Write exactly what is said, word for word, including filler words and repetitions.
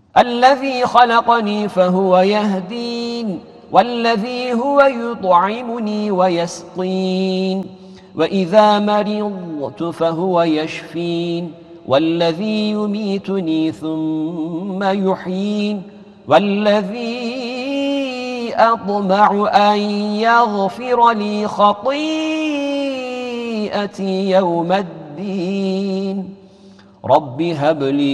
الذي خلقني فهو يهدين والذي هو يطعمني ويسقين وإذا مرضت فهو يشفين والذي يميتني ثم يحيين والذي أطمع أن يغفر لي خطيئتي يوم الدين رب هب لي